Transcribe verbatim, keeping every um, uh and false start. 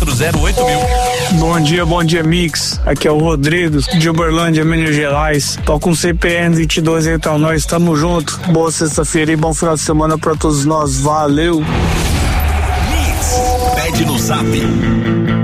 quatro zero oito mil. Bom dia, bom dia, Mix. Aqui é o Rodrigo, de Uberlândia, Minas Gerais. Tô com C P N vinte e dois, então nós tamo junto. Boa sexta-feira e bom final de semana pra todos nós. Valeu! Mix, pede no zap